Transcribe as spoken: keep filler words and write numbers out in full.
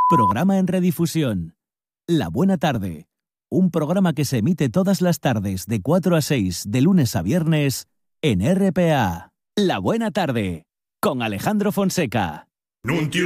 Programa en redifusión. La Buena Tarde. Un programa que se emite todas las tardes de cuatro a seis de lunes a viernes en R P A. La Buena Tarde con Alejandro Fonseca.